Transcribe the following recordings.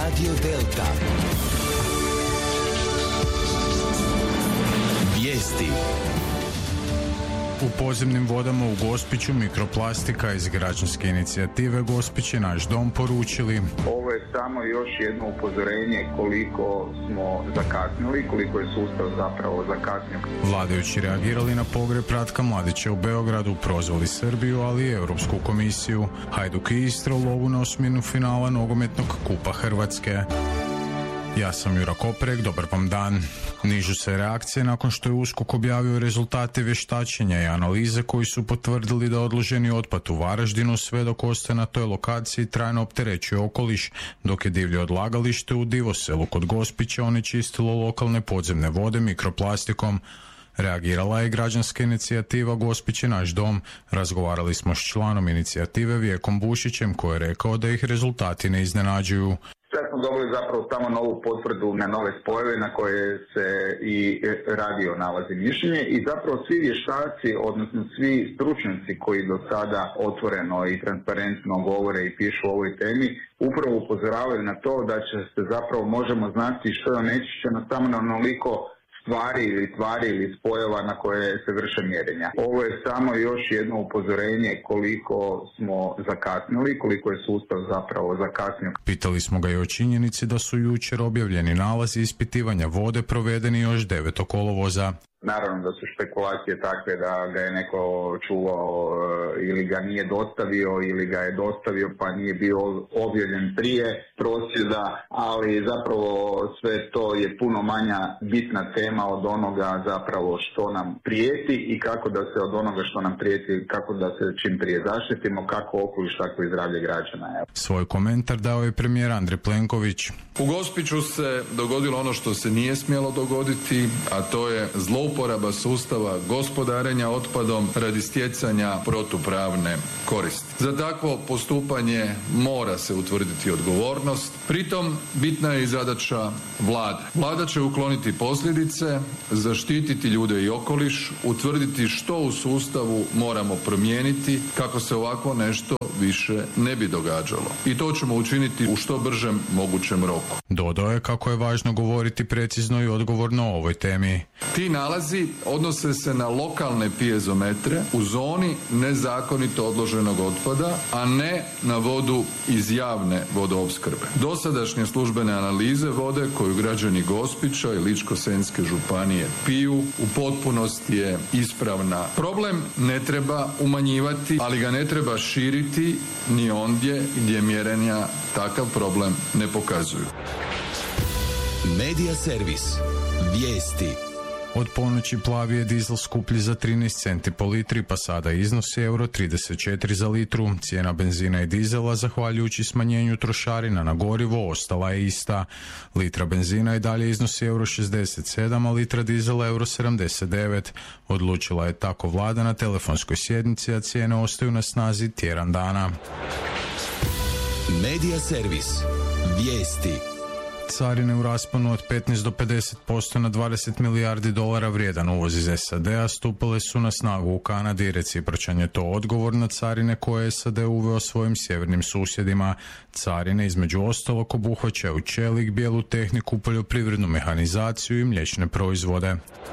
Radio Delta. Vijesti. U podzemnim vodama u Gospiću mikroplastika iz građanske inicijative Gospić je naš dom poručili. Ovo je samo još jedno upozorenje koliko smo zakasnili, koliko je sustav zapravo zakasnio. Vladajući reagirali na pogreb Ratka Mladića u Beogradu, prozvali Srbiju, ali i Europsku komisiju. Hajduk i Istra u lovu na osminu finala nogometnog kupa Hrvatske. Ja sam Jura Koprek, dobar vam dan. Nižu se reakcije nakon što je USKOK objavio rezultate vještačenja i analize koji su potvrdili da odloženi otpad u Varaždinu sve dok ostaje na toj lokaciji trajno opterećuje okoliš, dok je divlje odlagalište u Divoselu kod Gospića onečistilo lokalne podzemne vode mikroplastikom. Reagirala je građanska inicijativa Gospić je naš dom. Razgovarali smo s članom inicijative Vijekom Bušićem koji je rekao da ih rezultati ne iznenađuju. Sad smo dobili zapravo samo novu potvrdu na nove spojeve na koje se i radio nalazi mišljenje i zapravo svi vještaci, odnosno svi stručnjaci koji do sada otvoreno i transparentno govore i pišu o ovoj temi, upravo upozoravaju na to da će se zapravo možemo znati što je onečišćeno samo na onoliko tvari ili spojeva na koje se vrše mjerenja. Ovo je samo još jedno upozorenje koliko smo zakasnili, koliko je sustav zapravo zakasnio. Pitali smo ga i o činjenici da su jučer objavljeni nalazi ispitivanja vode provedeni još 9. kolovoza. Naravno da su špekulacije takve da ga je neko čuvao ili ga nije dostavio ili ga je dostavio pa nije bio objavljen prije prosvjeda, ali zapravo sve to je puno manja bitna tema od onoga zapravo što nam prijeti i kako da se od onoga što nam prijeti, kako da se čim prije zaštitimo, kako okoliš, tako i zdravlje građana. Svoj komentar dao je premijer Andrej Plenković. U Gospiću se dogodilo ono što se nije smjelo dogoditi, a to je zlouporaba sustava gospodarenja otpadom radi stjecanja protupravne koristi. Za takvo postupanje mora se utvrditi odgovornost. Pritom bitna je i zadaća vlade. Vlada će ukloniti posljedice, zaštititi ljude i okoliš, utvrditi što u sustavu moramo promijeniti kako se ovako nešto više ne bi događalo. I to ćemo učiniti u što bržem mogućem roku. Dodao je kako je važno govoriti precizno i odgovorno o ovoj temi. Ti nalazi odnose se na lokalne piezometre u zoni nezakonito odloženog otpada, a ne na vodu iz javne vodoopskrbe. Dosadašnje službene analize vode koju građani Gospića i Ličko-senjske županije piju u potpunosti je ispravna. Problem ne treba umanjivati, ali ga ne treba širiti ni ondje gdje mjerenja takav problem ne pokazuju. Media servis. Vijesti. Od ponoći plavi je dizel skuplji za 13 centi po litri, pa sada iznosi €34 za litru. Cijena benzina i dizela, zahvaljujući smanjenju trošarina na gorivo, ostala je ista. Litra benzina i dalje iznosi €67, a litra dizela €79. Odlučila je tako vlada na telefonskoj sjednici, a cijene ostaju na snazi tjedan dana. Media servis. Vijesti. Carine u rasponu od 15 do 50% na $20 milijardi vrijedan uvoz iz SAD-a stupile su na snagu u Kanadi. Recipročan je to odgovor na carine koje je SAD uveo svojim sjevernim susjedima. Carine između ostalog obuhvaćaju čelik, bijelu tehniku, poljoprivrednu mehanizaciju i mliječne proizvode.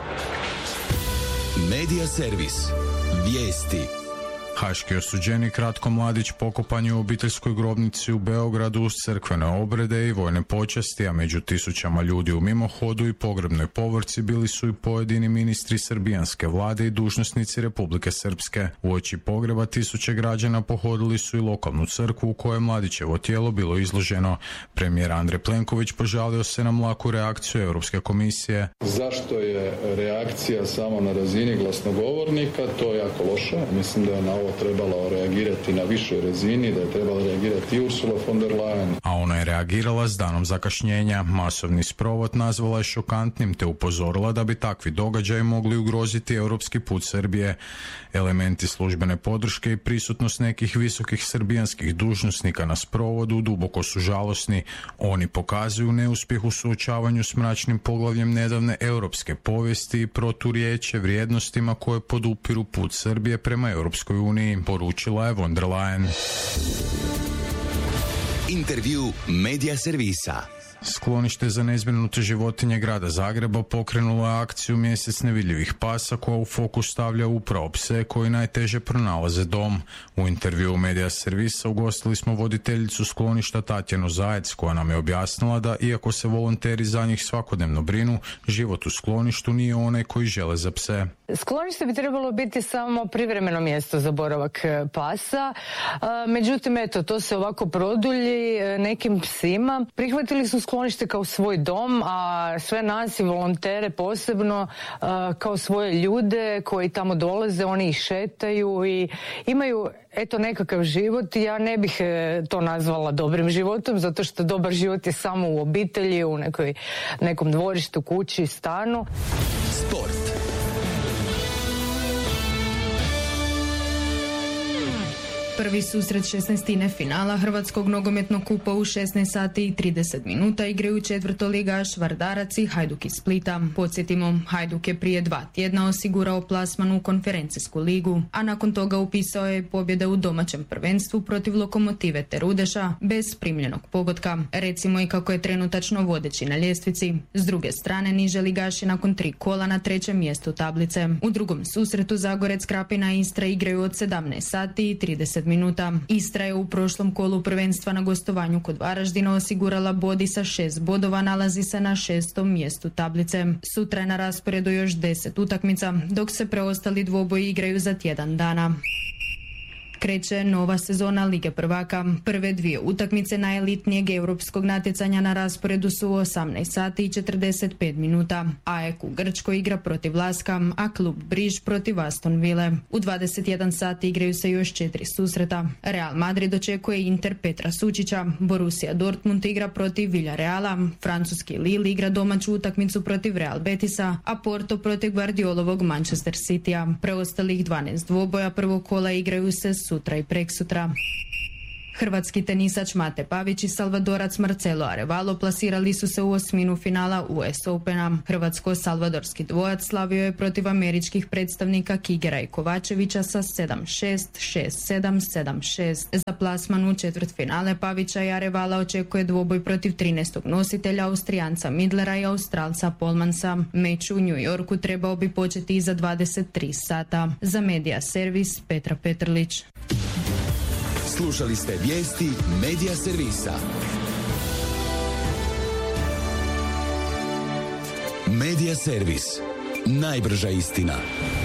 Media servis. Vijesti. Haški osuđenik Ratko Mladić pokopan je u obiteljskoj grobnici u Beogradu uz crkvene obrede i vojne počasti, a među tisućama ljudi u mimohodu i pogrebnoj povorci bili su i pojedini ministri srbijanske vlade i dužnosnici Republike Srpske. Uoči pogreba tisuće građana pohodili su i lokalnu crkvu u kojoj je Mladićevo tijelo bilo izloženo. Premijer Andrej Plenković požalio se na mlaku reakciju Europske komisije. Zašto je reakcija samo na razini glasnogovornika? To je jako loše. Mislim da je na ovo trebalo reagirati na višoj razini, da je trebalo reagirati i Ursula von der Leyen. A ona je reagirala s danom zakašnjenja. Masovni sprovod nazvala je šokantnim te upozorila da bi takvi događaji mogli ugroziti europski put Srbije. Elementi službene podrške i prisutnost nekih visokih srbijanskih dužnosnika na sprovodu duboko su žalosni. Oni pokazuju neuspjeh u suočavanju s mračnim poglavljem nedavne europske povijesti i proturječe vrijednostima koje podupiru put Srbije prema Europskoj uniji, poručila je von der Leyen. Intervju Medija servisa. Sklonište za nezbrinute životinje grada Zagreba pokrenulo je akciju Mjesec nevidljivih pasa koja u fokus stavlja upravo pse koji najteže pronalaze dom. U intervjuu Medija servisa ugostili smo voditeljicu skloništa Tatjanu Zajec koja nam je objasnila da iako se volonteri za njih svakodnevno brinu, život u skloništu nije onaj koji žele za pse. Sklonište bi trebalo biti samo privremeno mjesto za boravak pasa, međutim to se ovako produlji nekim psima. Prihvatili su sklonište kao svoj dom, a sve nas i volontere posebno kao svoje ljude koji tamo dolaze, oni ih šetaju i imaju nekakav život. Ja ne bih to nazvala dobrim životom, zato što dobar život je samo u obitelji, u nekom dvorištu, kući, stanu. Sport. Prvi susret 16. finala Hrvatskog nogometnog kupa u 16 sati i 30 minuta igraju četvrtoligaš Vardarac i Hajduk iz Splita. Podsjetimo, Hajduk je prije 2 tjedna osigurao plasman u konferencijsku ligu, a nakon toga upisao je pobjede u domaćem prvenstvu protiv Lokomotive te Rudeša bez primljenog pogotka. Recimo i kako je trenutačno vodeći na ljestvici. S druge strane, niže ligaši nakon 3 kola na 3. mjestu tablice. U drugom susretu Zagorec, Krapina i Istra igraju od 17 sati i 30 minuta. Istra je u prošlom kolu prvenstva na gostovanju kod Varaždina osigurala bod i sa 6 bodova nalazi se na 6. mjestu tablice. Sutra je na rasporedu još 10 utakmica, dok se preostali dvoboji igraju za tjedan dana. Kreće nova sezona Lige prvaka. Prve 2 utakmice najelitnijeg europskog natjecanja na rasporedu su u 18 sati i 45 minuta. AEK u Grčkoj igra protiv Laska, a klub Briž protiv Aston Ville. U 21 sati igraju se još 4 susreta. Real Madrid očekuje Inter Petra Sučića, Borussia Dortmund igra protiv Villareala, francuski Lille igra domaću utakmicu protiv Real Betisa, a Porto protiv Guardiolovog Manchester Citya. Preostalih 12 dvoboja prvog kola igraju se sutra i preksutra. Hrvatski tenisač Mate Pavić i Salvadorac Marcelo Arevalo plasirali su se u osminu finala US Opena. Hrvatsko-salvadorski dvojac slavio je protiv američkih predstavnika Kigera i Kovačevića sa 7-6, 6-7, 7-6. Za plasman u četvrtfinale Pavića i Arevala očekuje dvoboj protiv 13. nositelja Austrijanca Midlera i Australca Polmansa. Meč u New Yorku trebao bi početi iza 23 sata. Za Medija servis Petra Petrlić. Slušali ste vijesti Medija servisa. Medija servis. Najbrža istina.